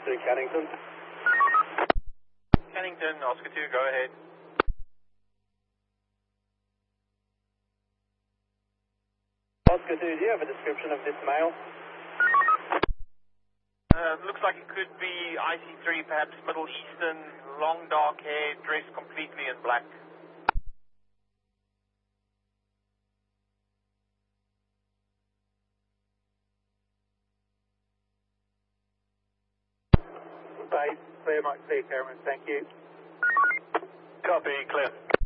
to Cannington. Cannington, Oscar 2, go ahead. Oscar 2, do you have a description of this male? Looks like it could be IC3, perhaps Middle Eastern, long dark hair, dressed completely in black. Base, clear, Mike 3, Cameron, thank you. Copy, clear.